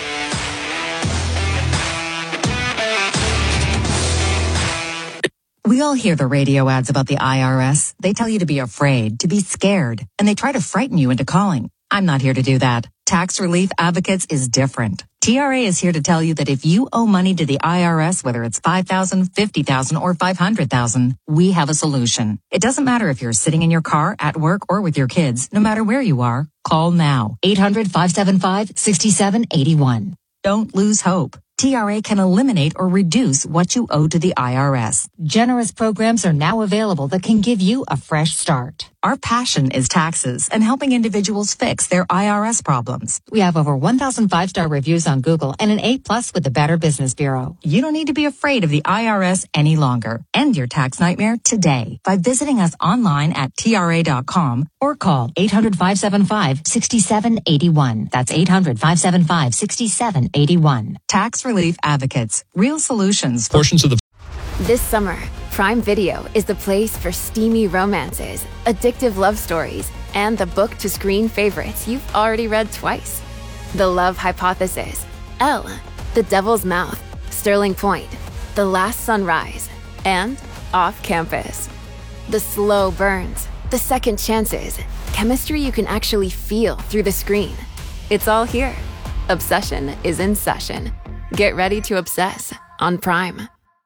We all hear the radio ads about the IRS. They tell you to be afraid, to be scared, and they try to frighten you into calling. I'm not here to do that. Tax Relief Advocates is different. TRA is here to tell you that if you owe money to the IRS, whether it's $5,000, $50,000, or $500,000, we have a solution. It doesn't matter if you're sitting in your car, at work, or with your kids. No matter where you are, call now. 800-575-6781. Don't lose hope. TRA can eliminate or reduce what you owe to the IRS. Generous programs are now available that can give you a fresh start. Our passion is taxes and helping individuals fix their IRS problems. We have over 1,000 5-star reviews on Google and an A+ with the Better Business Bureau. You don't need to be afraid of the IRS any longer. End your tax nightmare today by visiting us online at TRA.com or call 800-575-6781. That's 800-575-6781. Tax Relief Advocates. Real solutions. Portions of the This summer, Prime Video is the place for steamy romances, addictive love stories, and the book-to-screen favorites you've already read twice. The Love Hypothesis, Elle, The Devil's Mouth, Sterling Point, The Last Sunrise, and Off Campus. The slow burns, the second chances, chemistry you can actually feel through the screen. It's all here. Obsession is in session. Get ready to obsess on Prime.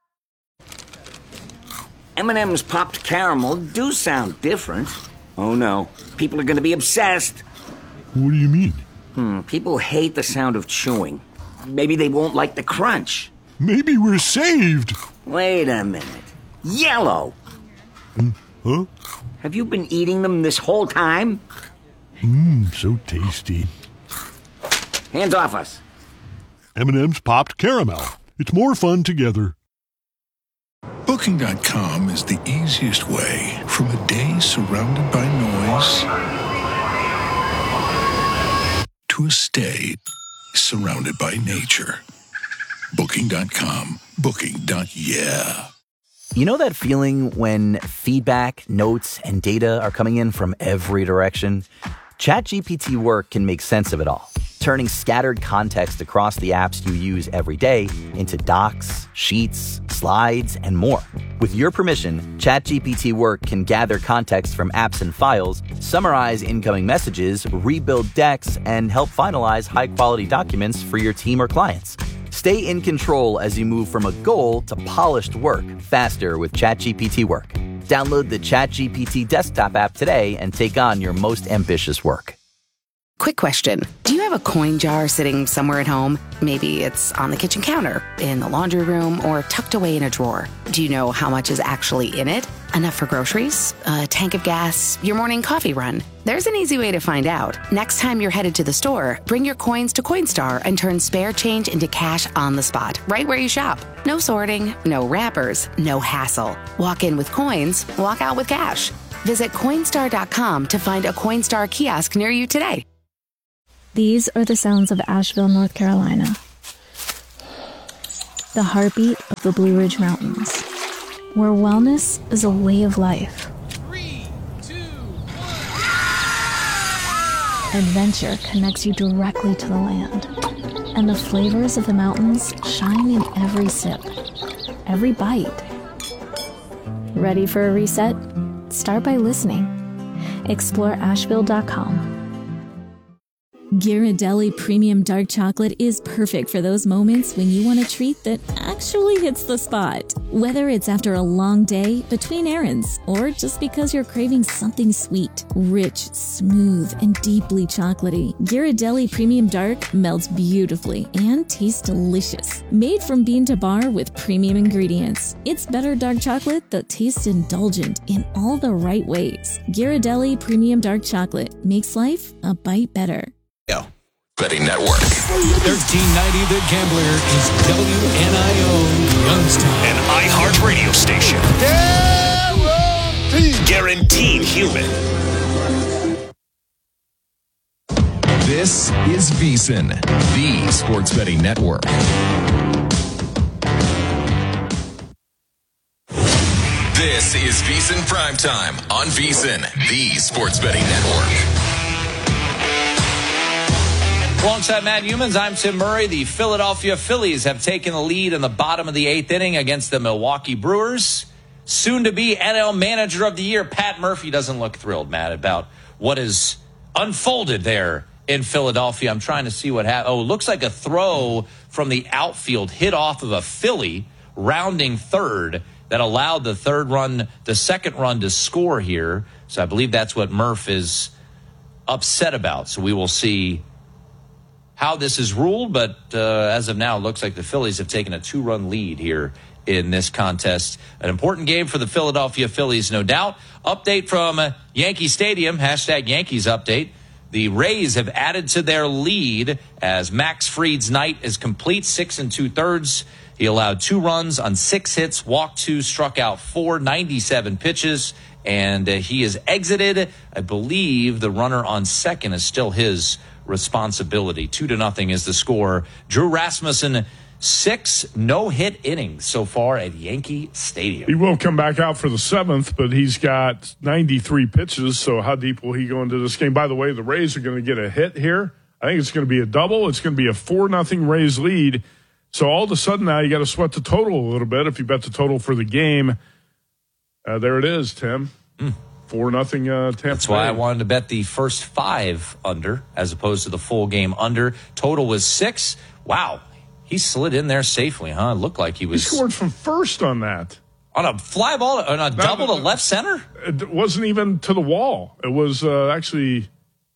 M&M's popped caramel do sound different. Oh no, people are going to be obsessed. What do you mean? People hate the sound of chewing. Maybe they won't like the crunch. Maybe we're saved. Wait a minute. Yellow! Huh? Have you been eating them this whole time? So tasty. Hands off us. M&M's popped caramel. It's more fun together. Booking.com is the easiest way from a day surrounded by noise to a stay surrounded by nature. Booking.com. Booking.yeah. You know that feeling when feedback, notes, and data are coming in from every direction? ChatGPT Work can make sense of it all, turning scattered context across the apps you use every day into docs, sheets, slides, and more. With your permission, ChatGPT Work can gather context from apps and files, summarize incoming messages, rebuild decks, and help finalize high-quality documents for your team or clients. Stay in control as you move from a goal to polished work faster with ChatGPT Work. Download the ChatGPT desktop app today and take on your most ambitious work. Quick question. Do you have a coin jar sitting somewhere at home? Maybe it's on the kitchen counter, in the laundry room, or tucked away in a drawer. Do you know how much is actually in it? Enough for groceries, a tank of gas, your morning coffee run? There's an easy way to find out. Next time you're headed to the store, bring your coins to Coinstar and turn spare change into cash on the spot, right where you shop. No sorting, no wrappers, no hassle. Walk in with coins, walk out with cash. Visit Coinstar.com to find a Coinstar kiosk near you today. These are the sounds of Asheville, North Carolina. The heartbeat of the Blue Ridge Mountains, where wellness is a way of life. 3, 2, 1. Adventure connects you directly to the land, and the flavors of the mountains shine in every sip, every bite. Ready for a reset? Start by listening. Explore Asheville.com. Ghirardelli Premium Dark Chocolate is perfect for those moments when you want a treat that actually hits the spot. Whether it's after a long day, between errands, or just because you're craving something sweet, rich, smooth, and deeply chocolatey, Ghirardelli Premium Dark melts beautifully and tastes delicious. Made from bean to bar with premium ingredients, it's better dark chocolate that tastes indulgent in all the right ways. Ghirardelli Premium Dark Chocolate makes life a bite better. Betting Network. 1390 The Gambler is WNIO Youngstown. An iHeart radio station. Guaranteed human. This is VSiN, the Sports Betting Network. This is VSiN Primetime on VSiN, the Sports Betting Network. Alongside Matt Humans, I'm Tim Murray. The Philadelphia Phillies have taken the lead in the bottom of the 8th inning against the Milwaukee Brewers. Soon to be NL Manager of the Year, Pat Murphy doesn't look thrilled, Matt, about what is unfolded there in Philadelphia. I'm trying to see what happened. Oh, it looks like a throw from the outfield hit off of a Philly rounding third that allowed the second run to score here. So I believe that's what Murph is upset about. So we will see how this is ruled, but as of now, it looks like the Phillies have taken a 2-run lead here in this contest. An important game for the Philadelphia Phillies, no doubt. Update from Yankee Stadium, hashtag Yankees update. The Rays have added to their lead as Max Fried's night is complete, 6 2/3. He allowed 2 runs on 6 hits, walked 2, struck out 4, 97 pitches, and he is exited. I believe the runner on second is still his responsibility. 2-0 is the score. Drew Rasmussen, 6 no-hit innings so far at Yankee Stadium. He will come back out for the 7th, but he's got 93 pitches, so how deep will he go into this game? By the way, the Rays are going to get a hit here. I think it's going to be a double. It's going to be a 4-0 Rays lead. So all of a sudden now you got to sweat the total a little bit if you bet the total for the game. There it is, Tim. 4-0 Tampa. That's why I wanted to bet the first 5 under as opposed to the full game under. Total was 6. Wow. He slid in there safely, huh? It looked like he was. He scored from first on that. On a fly ball, on a double to left center? It wasn't even to the wall. It was actually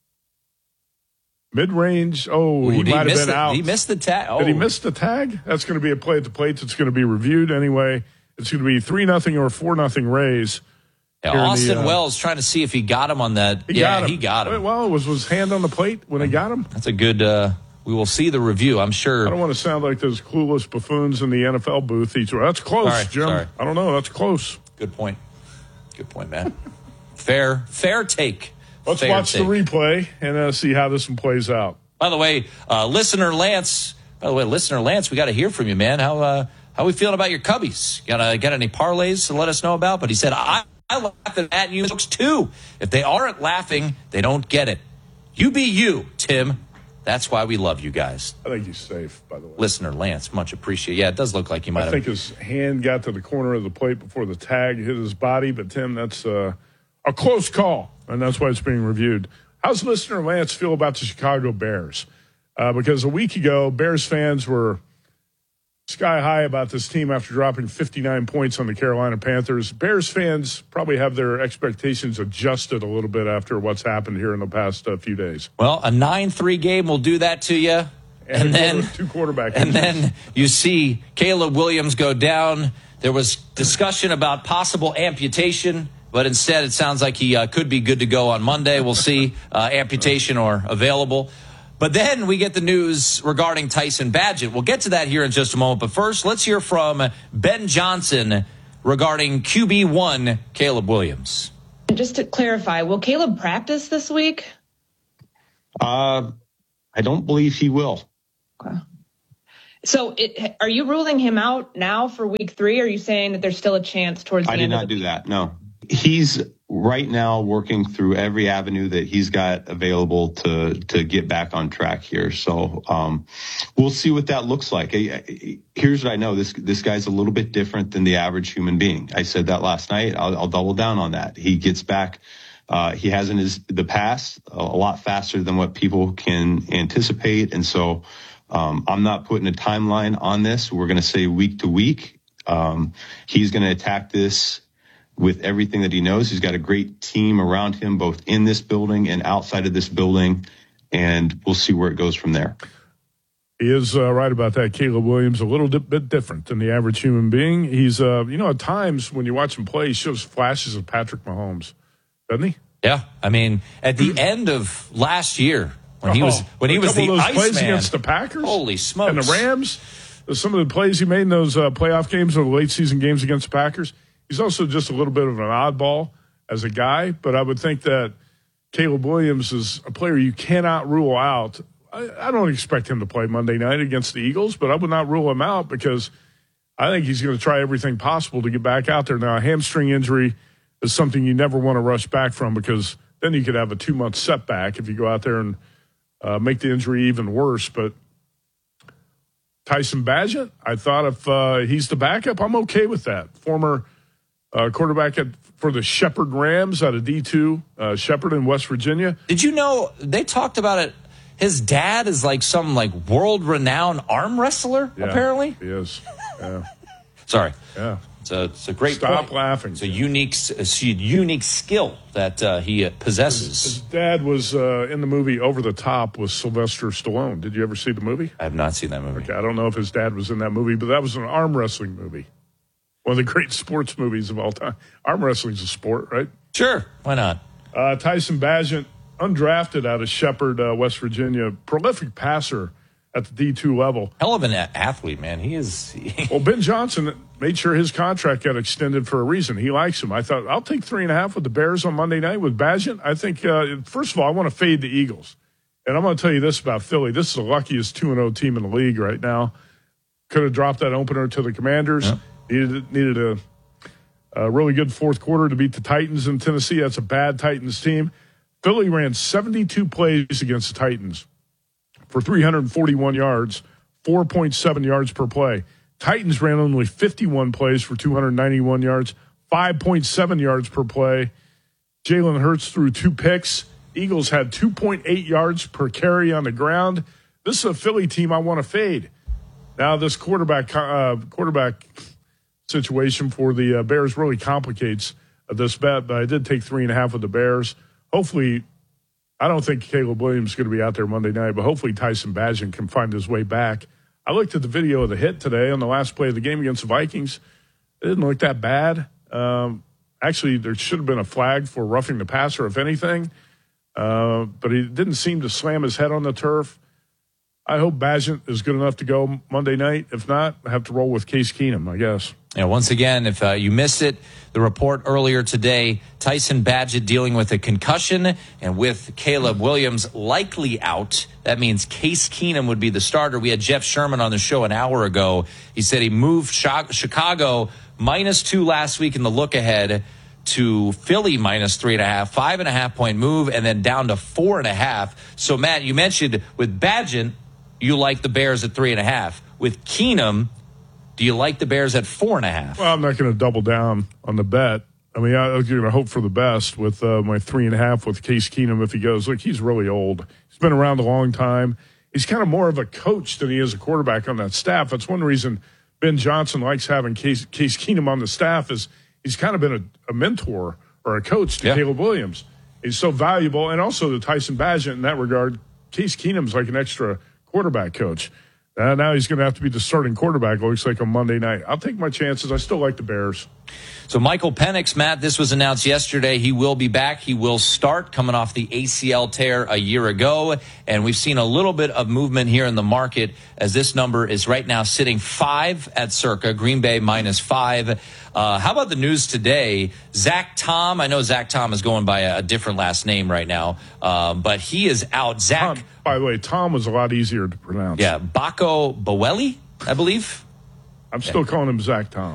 mid-range. Oh, he might have been out. He missed the tag. Oh. Did he miss the tag? That's going to be a play at the plate. It's going to be reviewed anyway. It's going to be 3-0 or 4-0 Rays. Yeah, Austin Wells trying to see if he got him on that. He got him. Well, was his hand on the plate when he got him? That's a good. We will see the review, I'm sure. I don't want to sound like those clueless buffoons in the NFL booth. That's close, Jim. Sorry. I don't know. That's close. Good point. Good point, Matt. Fair take. Let's watch the replay and see how this one plays out. By the way, listener Lance, we got to hear from you, man. How we feeling about your Cubbies? Got any parlays to let us know about? But he said, I laugh at you folks too. If they aren't laughing, they don't get it. You be you, Tim. That's why we love you guys. I think he's safe, by the way. Listener Lance, much appreciated. Yeah, it does look like he might have. I think his hand got to the corner of the plate before the tag hit his body. But, Tim, that's a close call, and that's why it's being reviewed. How's listener Lance feel about the Chicago Bears? Because a week ago, Bears fans were sky high about this team after dropping 59 points on the Carolina Panthers. Bears fans probably have their expectations adjusted a little bit after what's happened here in the past few days. Well, a 9-3 game will do that to you. And then 2 quarterback and then you see Caleb Williams go down. There was discussion about possible amputation, but instead it sounds like he could be good to go on Monday. We'll see, amputation or available. But then we get the news regarding Tyson Bagent. We'll get to that here in just a moment. But first, let's hear from Ben Johnson regarding QB1 Caleb Williams. Just to clarify, will Caleb practice this week? I don't believe he will. Okay. So are you ruling him out now for week 3? Or are you saying that there's still a chance towards the end? I did not do that, no. He's right now working through every avenue that he's got available to get back on track here. So we'll see what that looks like. Here's what I know. This guy's a little bit different than the average human being. I said that last night. I'll double down on that. He gets back. He has in the past a lot faster than what people can anticipate. And so I'm not putting a timeline on this. We're going to say week to week. He's going to attack this with everything that he knows. He's got a great team around him, both in this building and outside of this building, and we'll see where it goes from there. He is right about that. Caleb Williams, a little bit different than the average human being. He's, at times when you watch him play, he shows flashes of Patrick Mahomes, doesn't he? Yeah, I mean, at the end of last year, when he was the Iceman plays against the Packers, holy smokes, and the Rams, some of the plays he made in those playoff games or the late season games against the Packers. He's also just a little bit of an oddball as a guy, but I would think that Caleb Williams is a player you cannot rule out. I don't expect him to play Monday night against the Eagles, but I would not rule him out because I think he's going to try everything possible to get back out there. Now, a hamstring injury is something you never want to rush back from because then you could have a 2-month setback if you go out there and make the injury even worse. But Tyson Bagent, I thought if he's the backup, I'm okay with that. Former quarterback for the Shepherd Rams out of D2, Shepherd in West Virginia. Did you know they talked about it? His dad is like some world-renowned arm wrestler, apparently. He is. Yeah. Sorry. Yeah. It's a great Stop point. laughing. It's a unique skill that he possesses. His dad was in the movie Over the Top with Sylvester Stallone. Did you ever see the movie? I have not seen that movie. Okay, I don't know if his dad was in that movie, but that was an arm wrestling movie. One of the great sports movies of all time. Arm wrestling's a sport, right? Sure. Why not? Tyson Bagent, undrafted out of Shepherd, West Virginia. Prolific passer at the D2 level. Hell of an athlete, man. He is. Well, Ben Johnson made sure his contract got extended for a reason. He likes him. I thought, I'll take 3.5 with the Bears on Monday night with Bagent. I think, first of all, I want to fade the Eagles. And I'm going to tell you this about Philly. This is the luckiest 2-0 team in the league right now. Could have dropped that opener to the Commanders. Yep. Needed a really good fourth quarter to beat the Titans in Tennessee. That's a bad Titans team. Philly ran 72 plays against the Titans for 341 yards, 4.7 yards per play. Titans ran only 51 plays for 291 yards, 5.7 yards per play. Jalen Hurts threw 2 picks. Eagles had 2.8 yards per carry on the ground. This is a Philly team I want to fade. Now this quarterback situation for the Bears really complicates this bet, but I did take 3.5 with the Bears. Hopefully, I don't think Caleb Williams is going to be out there Monday night, but hopefully Tyson Bagent can find his way back. I looked at the video of the hit today on the last play of the game against the Vikings. It didn't look that bad. Actually, there should have been a flag for roughing the passer, if anything, but he didn't seem to slam his head on the turf. I hope Bagent is good enough to go Monday night. If not, I have to roll with Case Keenum, I guess. Yeah, once again, if you missed it, the report earlier today, Tyson Bagent dealing with a concussion, and with Caleb Williams likely out, that means Case Keenum would be the starter. We had Jeff Sherman on the show an hour ago. He said he moved Chicago -2 last week in the look-ahead to Philly -3.5, 5.5-point move, and then down to 4.5. So, Matt, you mentioned with Bagent, you like the Bears at 3.5. With Keenum, do you like the Bears at 4.5? Well, I'm not going to double down on the bet. I mean, I'm going to hope for the best with my 3.5 with Case Keenum if he goes. Look, he's really old. He's been around a long time. He's kind of more of a coach than he is a quarterback on that staff. That's one reason Ben Johnson likes having Case Keenum on the staff is he's kind of been a mentor or a coach to Caleb Williams. He's so valuable. And also to Tyson Bagent in that regard, Case Keenum's like an extra quarterback coach. Now he's going to have to be the starting quarterback, it looks like, on Monday night. I'll take my chances. I still like the Bears. So Michael Penix, Matt, this was announced yesterday. He will be back. He will start, coming off the ACL tear a year ago. And we've seen a little bit of movement here in the market as this number is right now sitting 5 at Circa, Green Bay -5. How about the news today? Zach Tom, I know Zach Tom is going by a different last name right now, but he is out. Zach. Tom, by the way, Tom was a lot easier to pronounce. Yeah, Bako Boweli, I believe. I'm still calling him Zach Tom.